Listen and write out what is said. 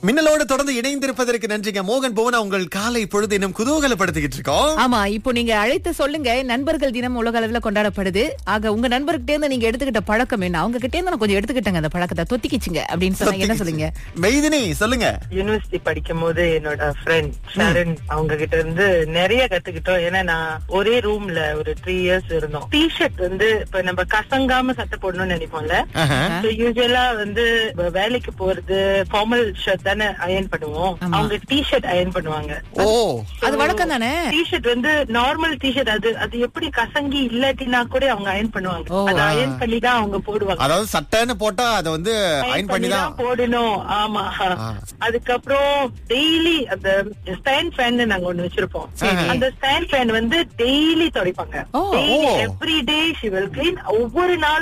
மின்னலோடு தொடர்ந்து இணைந்திருப்பதற்கு நன்றிங்க. மோகன் புவனா உங்கள் காலை பொழுது இன்னும் குதூகலப்படுத்திக்கிட்டு இருக்கோம். ஆமா, இப்போ நீங்க அழைத்து சொல்லுங்க. நண்பர்கள் தினம் உலக அளவுல கொண்டாடப்படுது. ஆக உங்க நண்பர்கிட்ட இருந்து நீங்க எடுத்துக்கிட்ட பழக்கம் என்ன? அவங்க கிட்ட இருந்து நான் கொஞ்சம் எடுத்துக்கிட்டேங்க அந்த பழக்கத்தை, தொத்திக்கிச்சுங்க அப்படின்னு சொன்னா என்ன சொல்லுங்க? மெய்தினி சொல்லுங்க. யூனிவர்சிட்டி படிக்கும் போது என்னோட ஃப்ரெண்ட் ஷரண் அவங்க கிட்ட இருந்து நிறைய கத்துக்கிட்டோம். ஏன்னா நான் ஒரே ரூம்ல ஒரு 3 years இருந்தோம். டிஷர்ட் வந்து இப்ப நம்ம கசங்காம சட்டை போடணும்னு நினைப்போம்ல. யூசுவலா வந்து வேலைக்கு போறது ஃபார்மல் ஷர்ட் தானே அயர்ன் பண்ணுவோம். அவங்க டிஷர்ட் அயர்ன் பண்ணுவாங்க. ஓ, அது வழக்கம் தானே. டிஷர்ட் வந்து நார்மல் டிஷர்ட், அது எப்படி கசங்கி இல்லாட்டினா கூட அவங்க அயர்ன் பண்ணுவாங்க. அது அயர்ன் பண்ணி தான் அவங்க போடுவாங்க. அதாவது சட்டைன்னு போட்டா அதை வந்து அயர்ன் பண்ணி தான் போடணும். ஆமா. அதுக்கப்புறம் டெய்லி அந்த ஸ்டாண்ட் ஃபேன் நாங்க ஒண்ணு வச்சிருப்போம். அந்த ஸ்டாண்ட் ஃபேன் வந்து daily துடைப்பாங்க. Every day she will clean. ஒவ்வொரு நாள்